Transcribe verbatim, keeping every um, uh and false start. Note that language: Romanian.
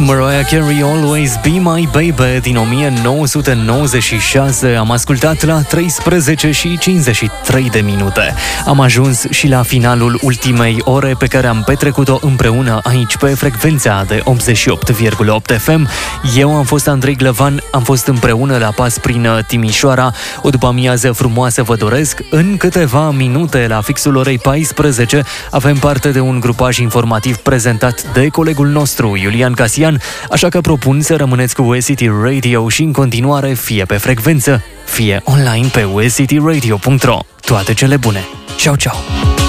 Mariah Carey, Always Be My Baby din o mie nouă sute nouăzeci și șase. Am ascultat la treisprezece și cincizeci și trei de minute. Am ajuns și la finalul ultimei ore pe care am petrecut-o împreună aici pe frecvența de optzeci și opt virgulă opt F M. Eu am fost Andrei Glăvan, am fost împreună la pas prin Timișoara. O după-amiază frumoasă vă doresc. În câteva minute, la fixul orei paisprezece, avem parte de un grupaj informativ prezentat de colegul nostru, Iulian Casian, așa că propun să rămâneți cu U S C T Radio și în continuare fie pe frecvență, fie online pe u s c t radio punct r o. Toate cele bune! Ciao, ciao!